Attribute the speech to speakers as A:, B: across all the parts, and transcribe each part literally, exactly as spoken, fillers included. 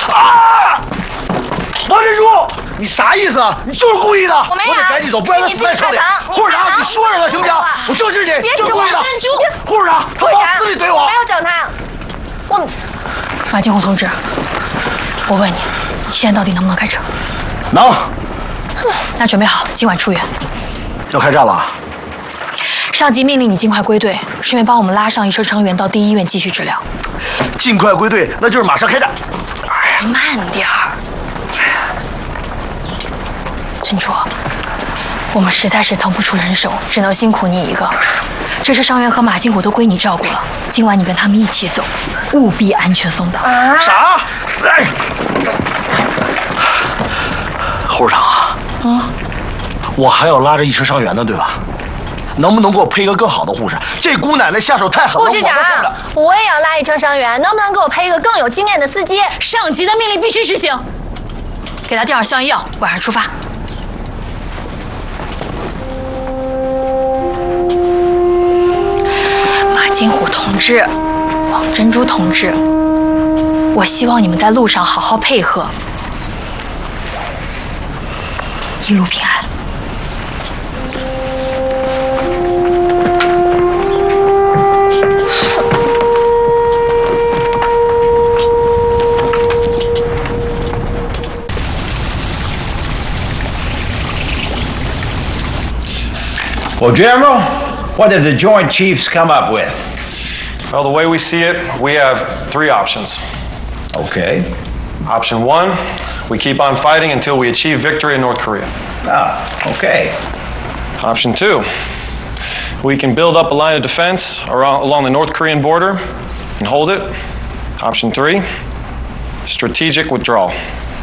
A: 啊！王珍珠，你啥意思啊？你就是故意的！
B: 我没有，
A: 我得赶紧走，不然他死在手里。护士长，你说说他行不行？我就治你，就是故意的。
B: 珍珠，
A: 护士长，他往死里怼我。
B: 我没有整他。我，
C: 马金虎同志，我问你，你现在到底能不能开车？
A: 能。
C: 那准备好，今晚出院。
A: 要开战了。
C: 上级命令你尽快归队，顺便帮我们拉上一车伤员到第一医院继续治疗。
A: 尽快归队，那就是马上开战。
C: 哎呀，慢点儿。珍珠，我们实在是腾不出人手，只能辛苦你一个。这车伤员和马金虎都归你照顾了，今晚你跟他们一起走，务必安全送到。
B: 啊、
A: 啥？哎，护士长啊，
C: 嗯，
A: 我还要拉着一车伤员呢，对吧？能不能给我配一个更好的护士？这姑奶奶下手太狠了。
B: 护士长，我也要拉一车伤员，能不能给我配一个更有经验的司机？
C: 上级的命令必须执行。给他垫好消炎药，晚上出发。马金虎同志，王珍珠同志，我希望你们在路上好好配合，一路平安。
D: Well, General, what did the Joint Chiefs come up with?
E: Well, the way we see it, we have three options.
D: Okay.
E: Option one, we keep on fighting until we achieve victory in North Korea.
D: Ah, okay.
E: Option two, we can build up a line of defense around, along the North Korean border and hold it. Option three, strategic withdrawal.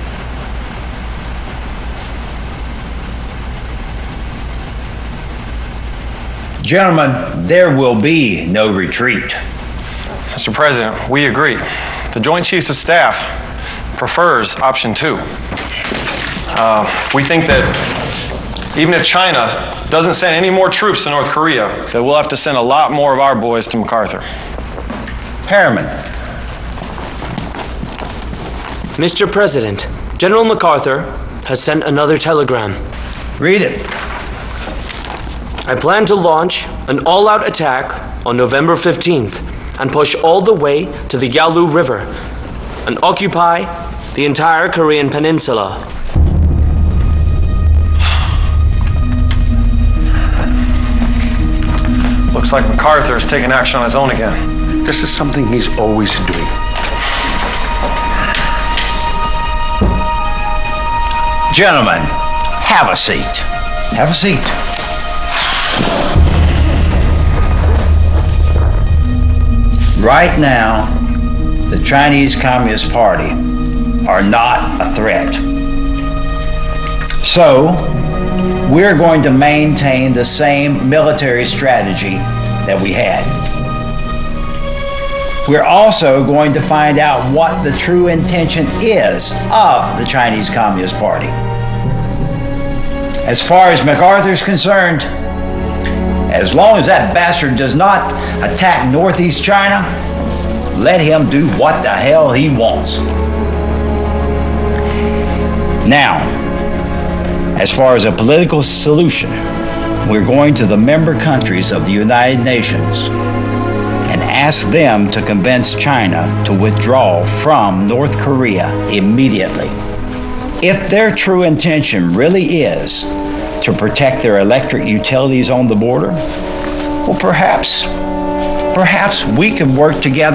D: Gentlemen, there will be no retreat.
E: Mister President, we agree. The Joint Chiefs of Staff prefers option two. Uh, we think that even if China doesn't send any more troops to North Korea, that we'll have to send a lot more of our boys to MacArthur.
D: Harriman.
F: Mister President, General MacArthur has sent another telegram.
D: Read it.
F: I plan to launch an all-out attack on November fifteenth and push all the way to the Yalu River and occupy the entire Korean peninsula.
E: Looks like MacArthur is taking action on his own again.
A: This is something he's always doing.
D: Gentlemen, have a seat. Have a seat. Right now, the Chinese Communist Party are not a threat. So, we're going to maintain the same military strategy that we had. We're also going to find out what the true intention is of the Chinese Communist Party. As far as MacArthur's concerned, as long as that bastard does not attack Northeast China, let him do what the hell he wants. Now, as far as a political solution, we're going to the member countries of the United Nations and ask them to convince China to withdraw from North Korea immediately. If their true intention really is to protect their electric utilities on the border, well, perhaps, perhaps we can work together